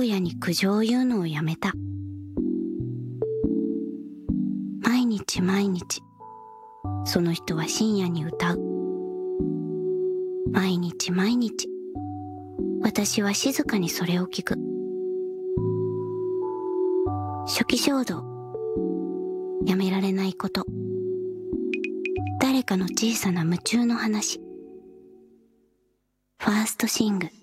うやに苦情を言うのをやめた。毎日毎日、その人は深夜に歌う。毎日毎日、私は静かにそれを聞く。初期衝動、やめられないこと、誰かの小さな夢中の話。ファーストシング。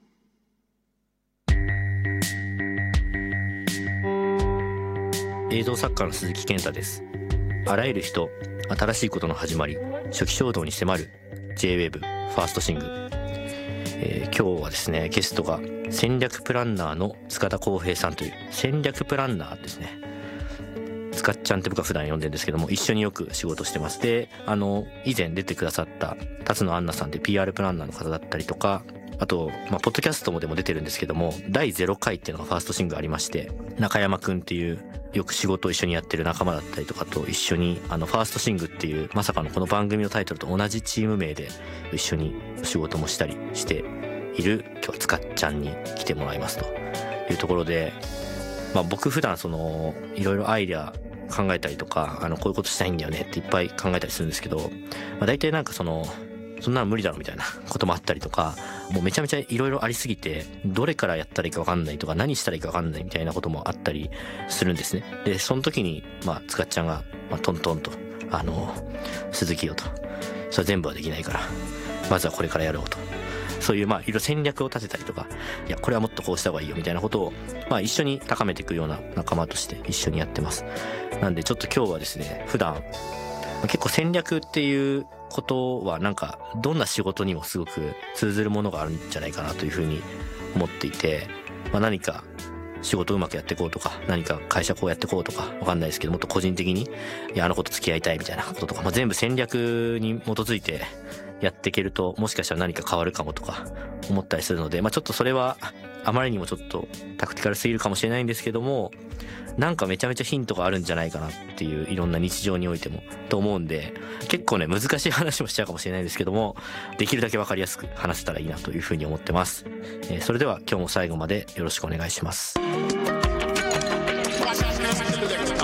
映像作家の鈴木健太です。あらゆる人、新しいことの始まり、初期衝動に迫る J-Wave ファーストシング。今日はですね、ゲストが戦略プランナーの塚田康平さんという戦略プランナーですね。塚っちゃんって僕は普段呼んでるんですけども、一緒によく仕事してます。で、以前出てくださった辰野杏奈さんって PR プランナーの方だったりとか、あと、ポッドキャストもでも出てるんですけども、第0回っていうのがファーストシングルありまして、中山くんっていうよく仕事を一緒にやってる仲間だったりとかと一緒に、ファーストシングルっていうまさかのこの番組のタイトルと同じチーム名で一緒に仕事もしたりしている、今日は塚っちゃんに来てもらいますというところで、僕普段いろいろアイデア考えたりとか、こういうことしたいんだよねっていっぱい考えたりするんですけど、大体なんかそんなの無理だろみたいなこともあったりとか、もうめちゃめちゃいろいろありすぎて、どれからやったらいいか分かんないとか、何したらいいか分かんないみたいなこともあったりするんですね。で、その時に、塚っちゃんが、トントンと、鈴木よと。それ全部はできないから、まずはこれからやろうと。そういう、いろいろ戦略を立てたりとか、いや、これはもっとこうした方がいいよみたいなことを、一緒に高めていくような仲間として一緒にやってます。なんでちょっと今日はですね、普段、結構戦略っていうことはなんかどんな仕事にもすごく通ずるものがあるんじゃないかなというふうに思っていて、何か仕事うまくやっていこうとか、何か会社こうやっていこうとかわかんないですけど、もっと個人的にいやあの子と付き合いたいみたいなこととか、全部戦略に基づいてやっていけると、もしかしたら何か変わるかもとか思ったりするので、ちょっとそれはあまりにもちょっとタクティカルすぎるかもしれないんですけども、なんかめちゃめちゃヒントがあるんじゃないかなっていう、いろんな日常においてもと思うんで、結構ね難しい話もしちゃうかもしれないんですけども、できるだけわかりやすく話せたらいいなというふうに思ってます。それでは今日も最後までよろしくお願いします。